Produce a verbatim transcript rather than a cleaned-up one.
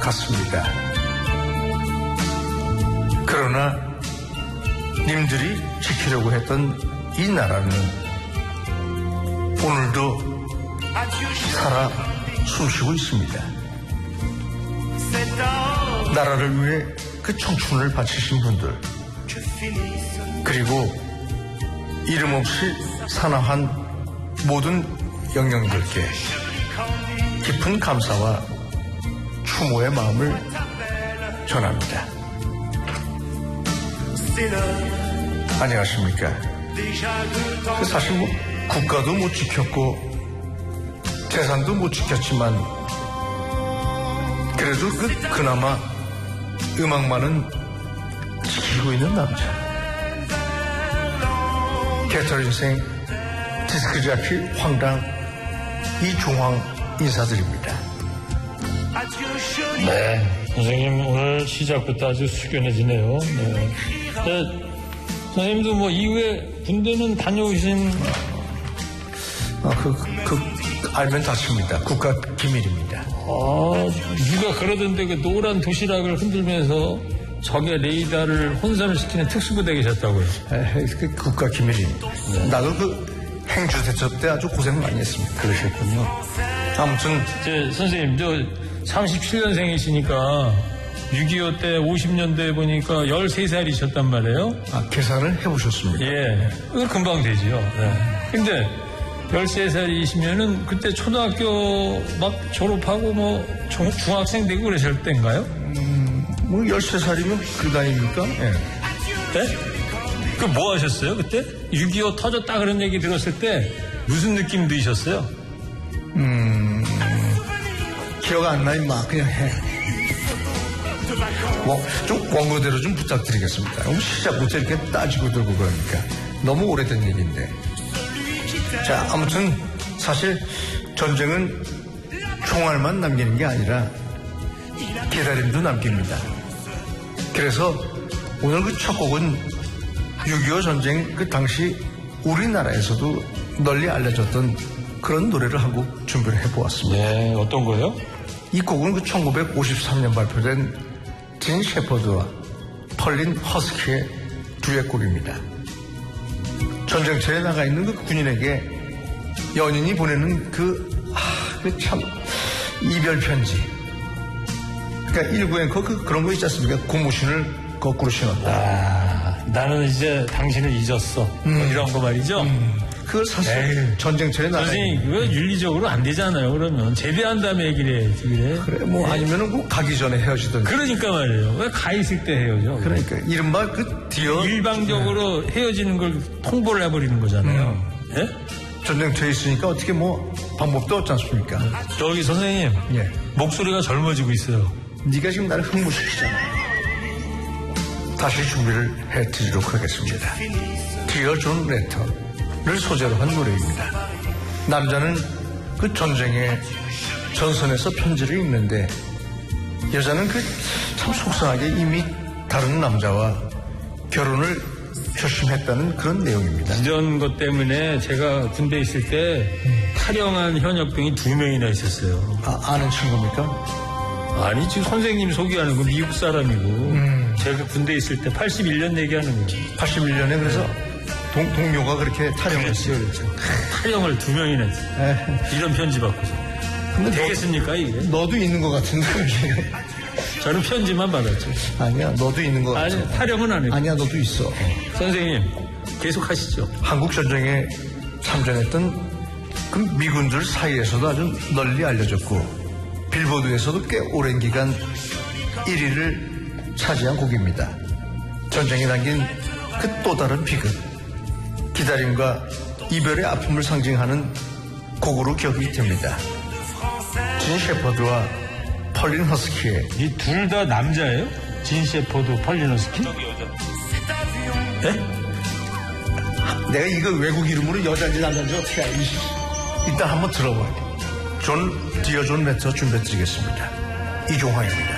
같습니다. 그러나 님들이 지키려고 했던 이 나라는 오늘도 살아 숨쉬고 있습니다. 나라를 위해 그 청춘을 바치신 분들, 그리고 이름 없이 산화한 모든 영령들께 깊은 감사와 추모의 마음을 전합니다. 안녕하십니까. 사실 뭐 국가도 못 지켰고 재산도 못 지켰지만 그래도 그 그나마 음악만은 지키고 있는 남자, 개털 인생 디스크자키 황당 이종황 인사드립니다. 네, 선생님 오늘 시작부터 아주 숙연해지네요. 네. 네, 선생님도 뭐 이후에 군대는 다녀오신? 아, 그, 그 알면 다칩니다. 국가 기밀입니다. 아, 누가 그러던데 그 노란 도시락을 흔들면서 적의 레이더를 혼선을 시키는 특수부대 계셨다고요? 에이, 그 국가 기밀입니다. 네. 나도 그 행주 대첩 때 아주 고생 많이 했습니다. 그러셨군요. 아무튼 저 선생님 저 삼십칠 년생이시니까 육이오 때 오십 년대에 보니까 열세 살이셨단 말이에요. 아, 계산을 해보셨습니까? 예, 금방 되지요. 네. 근데 열세 살이시면은 그때 초등학교 막 졸업하고 뭐 중, 중학생 되고 그러실 때인가요? 음, 뭐 열세 살이면 그 나이입니까? 예. 네? 그 뭐 하셨어요 그때? 육이오 터졌다 그런 얘기 들었을 때 무슨 느낌 드셨어요? 음, 기억 안 나, 임마. 그냥 해. 뭐, 좀 원고대로 좀 부탁드리겠습니다. 너무 시작부터 이렇게 따지고 들고 그러니까. 너무 오래된 얘기인데. 자, 아무튼 사실 전쟁은 총알만 남기는 게 아니라 기다림도 남깁니다. 그래서 오늘 그 첫 곡은 육이오 전쟁 그 당시 우리나라에서도 널리 알려졌던 그런 노래를 한 곡 준비를 해보았습니다. 네, 어떤 거요? 이 곡은 그 천구백오십삼 년 발표된 진 셰퍼드와 펄린 허스키의 듀엣곡입니다. 전쟁터에 나가 있는 그 군인에게 연인이 보내는 그, 아, 그 참, 이별 편지. 그러니까 일구 앵커 그, 그런 거 있지 않습니까? 고무신을 거꾸로 신었다. 아, 나는 이제 당신을 잊었어. 음. 뭐 이런 거 말이죠. 음. 그걸 사실 에이. 전쟁터에 나가 선생님, 그거 윤리적으로 안 되잖아요. 그러면 제대한 다음에 얘기를 해야지. 그래. 그래, 뭐, 아니면은 뭐 가기 전에 헤어지든지. 그러니까 말이에요. 왜 가 있을 때 헤어져? 그러니까, 이른바 그 디어. 일방적으로 네. 헤어지는 걸 통보를 해버리는 거잖아요. 음. 예? 전쟁터에 있으니까 어떻게 뭐, 방법도 없지 않습니까? 저기 선생님. 예. 목소리가 젊어지고 있어요. 네가 지금 나를 흥분시키잖아. 다시 준비를 해드리도록 하겠습니다. 디어 존 레터를 소재로 한 노래입니다. 남자는 그 전쟁의 전선에서 편지를 읽는데 여자는 그 참 속상하게 이미 다른 남자와 결혼을 결심했다는 그런 내용입니다. 이런 것 때문에 제가 군대에 있을 때 음. 탈영한 현역병이 두 명이나 있었어요. 아, 아는 친구입니까? 아니, 지금 선생님 소개하는 거 미국 사람이고 음. 제가 군대에 있을 때 팔십일 년 얘기하는 거지. 팔십일 년에 그래서 동, 동료가 그렇게 탈영을 했어요. 그렇죠. 탈영을 두 명이나 했어요. 이런 편지 받고서. 근데 되겠습니까, 너, 이게? 너도 있는 것 같은데. 저는 편지만 받았죠. 아니야, 너도 있는 것 같아. 아니, 탈영은 안 했고. 아니야, 너도 있어. 선생님, 계속 하시죠. 한국 전쟁에 참전했던 그 미군들 사이에서도 아주 널리 알려졌고 빌보드에서도 꽤 오랜 기간 일 위를 차지한 곡입니다. 전쟁이 남긴 그 또 다른 비극, 기다림과 이별의 아픔을 상징하는 곡으로 기억이 됩니다. 진 셰퍼드와 펄린 허스키의. 이 둘 다 남자예요? 진 셰퍼드, 펄린 허스키? 네? 내가 이거 외국 이름으로 여자인지 남자인지 어떻게 알지? 일단 한번 들어봐. 존 디어 존 레터 준비해드리겠습니다. 이종황입니다.